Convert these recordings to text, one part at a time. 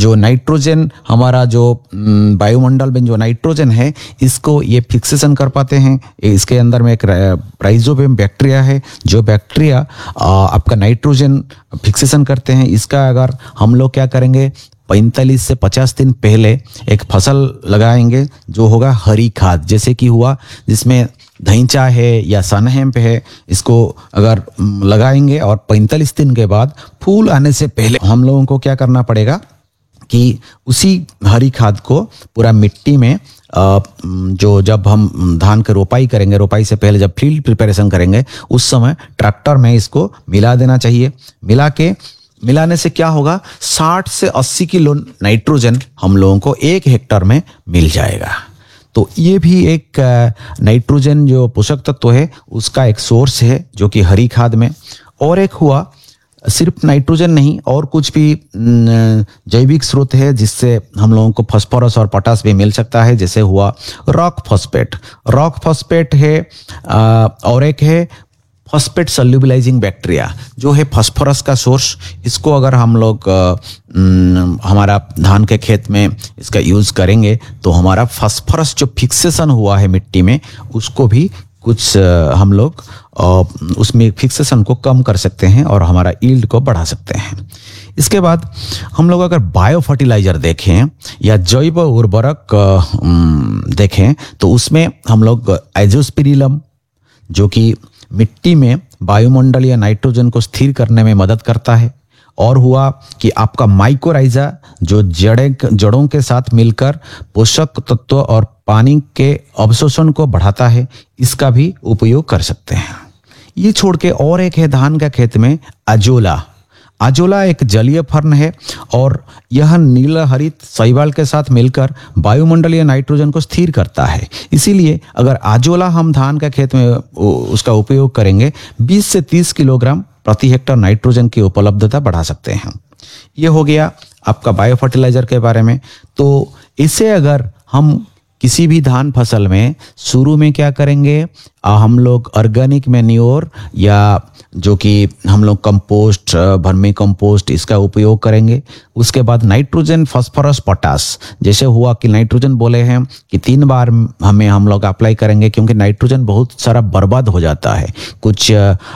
जो नाइट्रोजन हमारा जो वायुमंडल में जो नाइट्रोजन है इसको ये फिक्सेशन कर पाते हैं। इसके अंदर में एक राइजोबियम बैक्टीरिया है, जो बैक्टीरिया आपका नाइट्रोजन फिक्सेशन करते हैं। इसका अगर हम लोग क्या करेंगे, 45 से 50 दिन पहले एक फसल लगाएंगे जो होगा हरी खाद, जैसे कि हुआ जिसमें धैंचा है या सनहेम्प है, इसको अगर लगाएंगे और 45 दिन के बाद फूल आने से पहले हम लोगों को क्या करना पड़ेगा कि उसी हरी खाद को पूरा मिट्टी में जो जब हम धान की रोपाई करेंगे, रोपाई से पहले जब फील्ड प्रिपरेशन करेंगे उस समय ट्रैक्टर में इसको मिला देना चाहिए। मिलाने से क्या होगा, 60 से 80 किलो नाइट्रोजन हम लोगों को 1 हेक्टेयर में मिल जाएगा। तो ये भी एक नाइट्रोजन जो पोषक तत्व है उसका एक सोर्स है जो कि हरी खाद में। और एक हुआ सिर्फ नाइट्रोजन नहीं और कुछ भी जैविक स्रोत है जिससे हम लोगों को फास्फोरस और पोटास भी मिल सकता है, जैसे हुआ रॉक फॉस्फेट है। और एक है फॉस्फेट सल्यूबिलाइजिंग बैक्टीरिया जो है फास्फोरस का सोर्स। इसको अगर हम लोग हमारा धान के खेत में इसका यूज़ करेंगे तो हमारा फास्फोरस जो फिक्सेशन हुआ है मिट्टी में उसको भी कुछ हम लोग उसमें फिक्सेशन को कम कर सकते हैं और हमारा यील्ड को बढ़ा सकते हैं। इसके बाद हम लोग अगर बायो फर्टिलाइजर देखें या जैव उर्वरक देखें तो उसमें हम लोग एजोस्पिरिलम जो कि मिट्टी में वायुमंडलीय नाइट्रोजन को स्थिर करने में मदद करता है। और हुआ कि आपका माइकोराइजा जो जड़ों के साथ मिलकर पोषक तत्व और पानी के अवशोषण को बढ़ाता है, इसका भी उपयोग कर सकते हैं। ये छोड़ के और एक है धान का खेत में अजोला एक जलीय फर्न है और यह नीला हरित शैवाल के साथ मिलकर वायुमंडलीय नाइट्रोजन को स्थिर करता है। इसीलिए अगर अजोला हम धान का खेत में उसका उपयोग करेंगे 20 से 30 किलोग्राम प्रति हेक्टेयर नाइट्रोजन की उपलब्धता बढ़ा सकते हैं। ये हो गया आपका बायो फर्टिलाइजर के बारे में। तो इसे अगर हम किसी भी धान फसल में शुरू में क्या करेंगे, हम लोग ऑर्गेनिक मैन्योर या जो कि हम लोग कंपोस्ट, वर्मी कंपोस्ट इसका उपयोग करेंगे। उसके बाद नाइट्रोजन, फास्फोरस, पोटास, जैसे हुआ कि नाइट्रोजन बोले हैं कि 3 बार हम लोग अप्लाई करेंगे क्योंकि नाइट्रोजन बहुत सारा बर्बाद हो जाता है। कुछ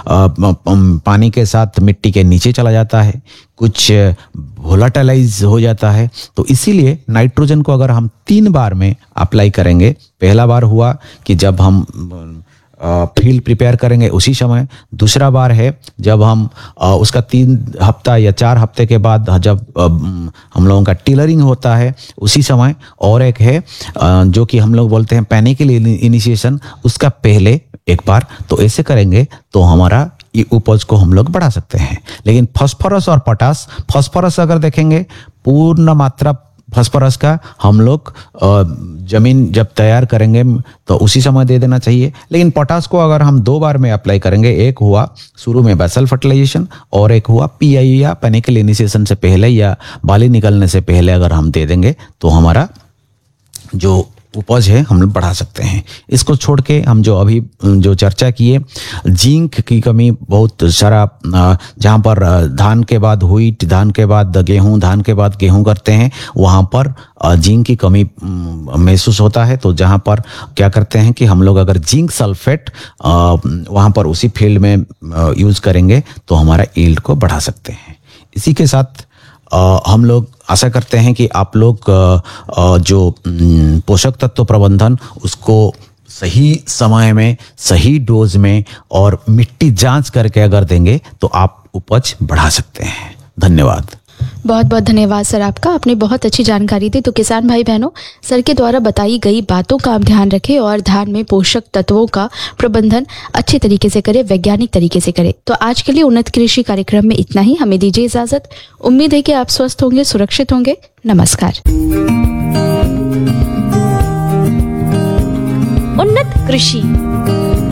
पानी के साथ मिट्टी के नीचे चला जाता है, कुछ वोलाटाइलाइज हो जाता है। तो इसीलिए नाइट्रोजन को अगर हम 3 बार में अप्लाई करेंगे, पहला बार हुआ कि जब हम फील्ड प्रिपेयर करेंगे उसी समय, दूसरा बार है जब हम उसका 3 हफ्ता या 4 हफ्ते के बाद जब हम लोगों का टिलरिंग होता है उसी समय, और एक है जो कि हम लोग बोलते हैं पैनिकल इनिशिएशन, उसका पहले एक बार। तो ऐसे करेंगे तो हमारा ये उपज को हम लोग बढ़ा सकते हैं। लेकिन फास्फोरस और पोटास, फास्फोरस अगर देखेंगे पूर्ण मात्रा फास्फोरस का हम लोग जमीन जब तैयार करेंगे तो उसी समय दे देना चाहिए। लेकिन पोटास को अगर हम 2 बार में अप्लाई करेंगे, एक हुआ शुरू में बेसल फर्टिलाइजेशन और एक हुआ पीआई या पैनिकल इनिशिएशन से पहले या बाली निकलने से पहले अगर हम दे देंगे तो हमारा जो उपज है हम लोग बढ़ा सकते हैं। इसको छोड़ के हम जो अभी जो चर्चा किए, जिंक की कमी बहुत सारा, जहाँ पर धान के बाद व्हीट, धान के बाद गेहूँ, धान के बाद गेहूँ करते हैं वहाँ पर जिंक की कमी महसूस होता है। तो जहाँ पर क्या करते हैं कि हम लोग अगर जिंक सल्फेट वहाँ पर उसी फील्ड में यूज़ करेंगे तो हमारा यील्ड को बढ़ा सकते हैं। इसी के साथ हम लोग आशा करते हैं कि आप लोग जो पोषक तत्व प्रबंधन उसको सही समय में, सही डोज में और मिट्टी जांच करके अगर देंगे तो आप उपज बढ़ा सकते हैं। धन्यवाद। बहुत बहुत धन्यवाद सर आपका, आपने बहुत अच्छी जानकारी दी। तो किसान भाई बहनों, सर के द्वारा बताई गई बातों का आप ध्यान रखें और धान में पोषक तत्वों का प्रबंधन अच्छे तरीके से करें, वैज्ञानिक तरीके से करें। तो आज के लिए उन्नत कृषि कार्यक्रम में इतना ही। हमें दीजिए इजाजत। उम्मीद है कि आप स्वस्थ होंगे, सुरक्षित होंगे। नमस्कार। उन्नत कृषि।